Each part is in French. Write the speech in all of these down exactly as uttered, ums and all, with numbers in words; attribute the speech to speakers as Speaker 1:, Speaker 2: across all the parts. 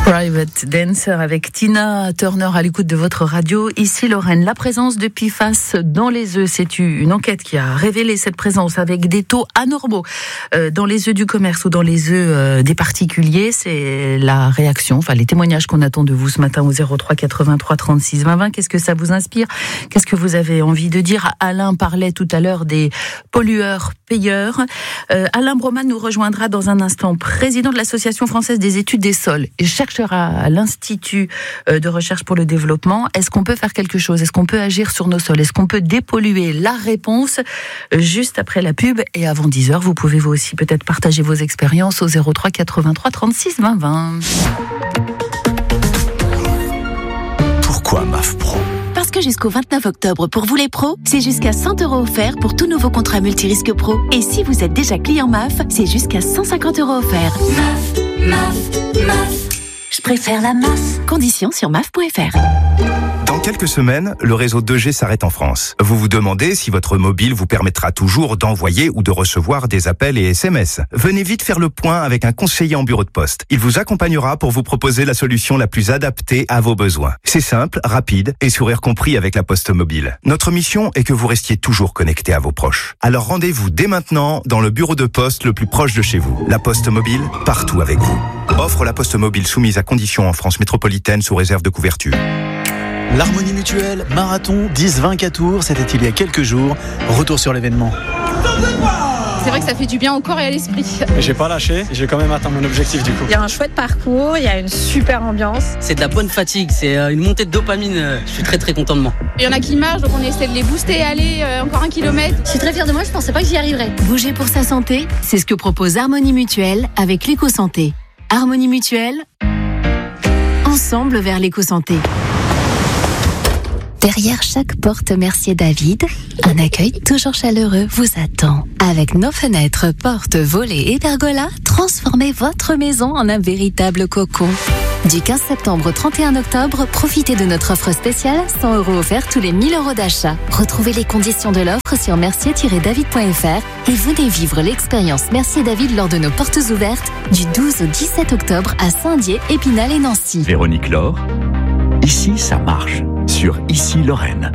Speaker 1: Private Dancer avec Tina Turner à l'écoute de votre radio. Ici Lorraine, la présence de P F A S dans les œufs, c'est une enquête qui a révélé cette présence avec des taux anormaux dans les œufs du commerce ou dans les œufs des particuliers. C'est la réaction, enfin les témoignages qu'on attend de vous ce matin au zéro trois quatre-vingt-trois trente-six vingt vingt. Qu'est-ce que ça vous inspire? Qu'est-ce que vous avez envie de dire? Alain parlait tout à l'heure des pollueurs payeurs. Euh, Alain Broman nous rejoindra dans un instant, président de l'Association française des études des sols et chercheur à l'Institut de recherche pour le développement. Est-ce qu'on peut faire quelque chose? Est-ce qu'on peut agir sur nos sols? Est-ce qu'on peut dépolluer? La réponse, juste après la pub et avant dix heures. Vous pouvez vous aussi peut-être partager vos expériences au zéro trois quatre-vingt-trois trente-six vingt vingt.
Speaker 2: Pourquoi M A F Pro?
Speaker 3: Parce que jusqu'au vingt-neuf octobre, pour vous les pros, c'est jusqu'à cent euros offerts pour tout nouveau contrat multirisque pro. Et si vous êtes déjà client M A F, c'est jusqu'à cent cinquante euros offerts. M A F, M A F, M A F. Je préfère la M A F. Conditions sur M A F point F R.
Speaker 2: Dans quelques semaines, le réseau deux G s'arrête en France. Vous vous demandez si votre mobile vous permettra toujours d'envoyer ou de recevoir des appels et S M S. Venez vite faire le point avec un conseiller en bureau de poste. Il vous accompagnera pour vous proposer la solution la plus adaptée à vos besoins. C'est simple, rapide et sourire compris avec la Poste Mobile. Notre mission est que vous restiez toujours connecté à vos proches. Alors rendez-vous dès maintenant dans le bureau de poste le plus proche de chez vous. La Poste Mobile, partout avec vous. Offre la Poste Mobile soumise à conditions en France métropolitaine sous réserve de couverture.
Speaker 4: L'Harmonie Mutuelle, marathon dix vingt Tours, c'était il y a quelques jours. Retour sur l'événement.
Speaker 5: C'est vrai que ça fait du bien au corps et à l'esprit.
Speaker 6: J'ai pas lâché, j'ai quand même atteint mon objectif du coup.
Speaker 5: Il y a un chouette parcours, il y a une super ambiance.
Speaker 7: C'est de la bonne fatigue, c'est une montée de dopamine. Je suis très très content de moi.
Speaker 5: Il y en a qui marchent, donc on essaie de les booster, aller encore un kilomètre.
Speaker 3: Je suis très fière de moi, je pensais pas que j'y arriverais. Bouger pour sa santé, c'est ce que propose Harmonie Mutuelle avec l'éco-santé. Harmonie Mutuelle, ensemble vers l'éco-santé. Derrière chaque porte Mercier David, un accueil toujours chaleureux vous attend. Avec nos fenêtres, portes, volets et pergolas, transformez votre maison en un véritable cocon. Du quinze septembre au trente et un octobre, profitez de notre offre spéciale, cent euros offerts tous les mille euros d'achat. Retrouvez les conditions de l'offre sur mercier tiret david point F R et venez vivre l'expérience Mercier David lors de nos portes ouvertes du douze au dix-sept octobre à Saint-Dié, Épinal et Nancy.
Speaker 8: Véronique Laure, ici ça marche, sur Ici Lorraine.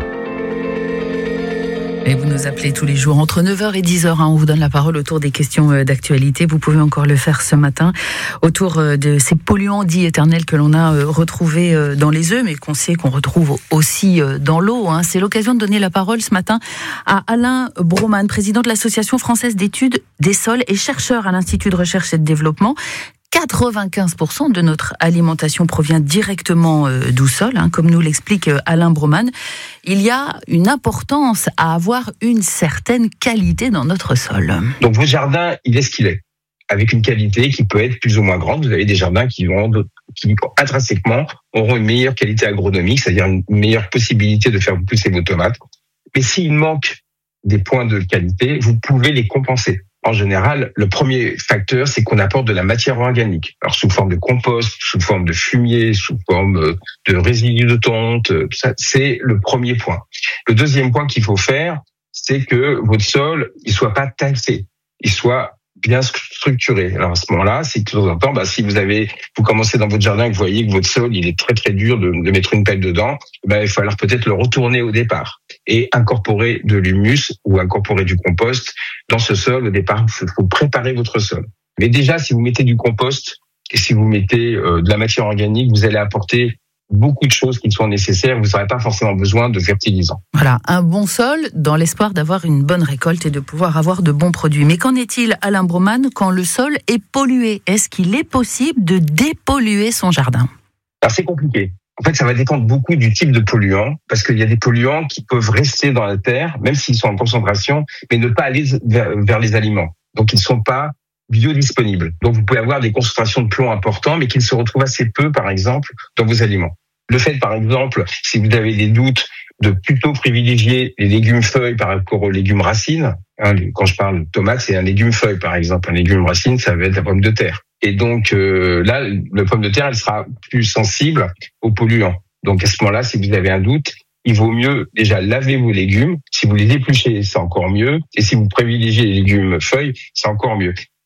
Speaker 1: Et vous nous appelez tous les jours entre neuf heures et dix heures. Hein, on vous donne la parole autour des questions d'actualité. Vous pouvez encore le faire ce matin autour de ces polluants dits éternels que l'on a retrouvés dans les œufs, mais qu'on sait qu'on retrouve aussi dans l'eau. Hein. C'est l'occasion de donner la parole ce matin à Alain Broman, président de l'Association française d'études des sols et chercheur à l'Institut de recherche et de développement. quatre-vingt-quinze pour cent de notre alimentation provient directement euh, du sol, hein, comme nous l'explique euh, Alain Broman. Il y a une importance à avoir une certaine qualité dans notre sol.
Speaker 9: Donc votre jardin, il est ce qu'il est, avec une qualité qui peut être plus ou moins grande. Vous avez des jardins qui, vont, qui intrinsèquement auront une meilleure qualité agronomique, c'est-à-dire une meilleure possibilité de faire pousser vos tomates. Mais s'il manque des points de qualité, vous pouvez les compenser. En général, le premier facteur, c'est qu'on apporte de la matière organique. Alors, sous forme de compost, sous forme de fumier, sous forme de résidus de tonte, ça, c'est le premier point. Le deuxième point qu'il faut faire, c'est que votre sol, il soit pas tassé, il soit bien structuré. Alors, à ce moment-là, c'est de temps en temps, bah, si vous avez, vous commencez dans votre jardin et que vous voyez que votre sol, il est très, très dur de, de mettre une pelle dedans, bah, il va falloir peut-être le retourner au départ et incorporer de l'humus ou incorporer du compost dans ce sol. Au départ, il faut préparer votre sol. Mais déjà, si vous mettez du compost et si vous mettez euh, de la matière organique, vous allez apporter beaucoup de choses qui sont nécessaires. Vous n'aurez pas forcément besoin de fertilisants.
Speaker 1: Voilà, un bon sol dans l'espoir d'avoir une bonne récolte et de pouvoir avoir de bons produits. Mais qu'en est-il, Alain Broman, quand le sol est pollué? Est-ce qu'il est possible de dépolluer son jardin?
Speaker 9: Alors, c'est compliqué. En fait, ça va dépendre beaucoup du type de polluant, parce qu'il y a des polluants qui peuvent rester dans la terre, même s'ils sont en concentration, mais ne pas aller vers, vers les aliments. Donc, ils ne sont pas biodisponibles. Donc, vous pouvez avoir des concentrations de plomb importantes, mais qu'ils se retrouvent assez peu, par exemple, dans vos aliments. Le fait, par exemple, si vous avez des doutes, de plutôt privilégier les légumes feuilles par rapport aux légumes racines. Hein, quand je parle de tomate, c'est un légume feuille, par exemple. Un légume racine, ça va être la pomme de terre. Et donc euh, là, la pomme de terre, elle sera plus sensible aux polluants. Donc à ce moment-là, si vous avez un doute, il vaut mieux déjà laver vos légumes. Si vous les épluchez, c'est encore mieux. Et si vous privilégiez les légumes feuilles, c'est encore mieux.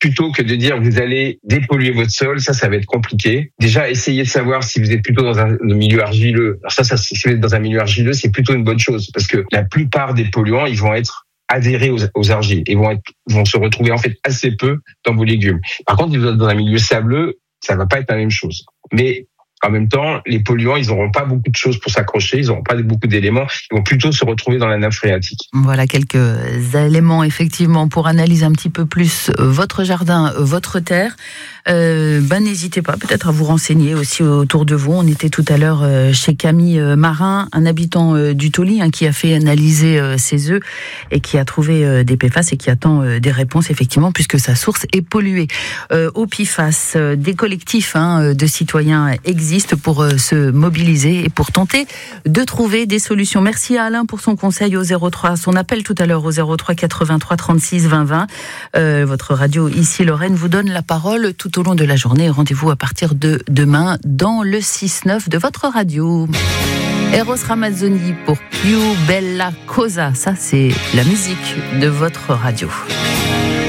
Speaker 9: plutôt que de dire vous allez dépolluer votre sol, ça, ça va être compliqué. Déjà, essayez de savoir si vous êtes plutôt dans un milieu argileux. Alors ça, ça, si vous êtes dans un milieu argileux, c'est plutôt une bonne chose parce que la plupart des polluants, ils vont être adhérés aux, aux argiles et vont être, vont se retrouver en fait assez peu dans vos légumes. Par contre, si vous êtes dans un milieu sableux, ça va pas être la même chose. Mais en même temps, les polluants, ils n'auront pas beaucoup de choses pour s'accrocher, ils n'auront pas beaucoup d'éléments, ils vont plutôt se retrouver dans la nappe phréatique.
Speaker 1: Voilà quelques éléments, effectivement, pour analyser un petit peu plus votre jardin, votre terre. Euh, ben, n'hésitez pas peut-être à vous renseigner aussi autour de vous. On était tout à l'heure chez Camille Marin, un habitant du Tauly, hein, qui a fait analyser ses œufs et qui a trouvé des P F A S et qui attend des réponses, effectivement, puisque sa source est polluée. Euh, au P F A S, des collectifs hein, de citoyens existent pour se mobiliser et pour tenter de trouver des solutions. Merci à Alain pour son conseil au zéro trois, son appel tout à l'heure au zéro trois quatre-vingt-trois trente-six vingt vingt. Euh, votre radio ici Lorraine vous donne la parole tout au long de la journée. Rendez-vous à partir de demain dans le six neuf de votre radio. Eros Ramazzotti pour Più Bella Cosa. Ça, c'est la musique de votre radio.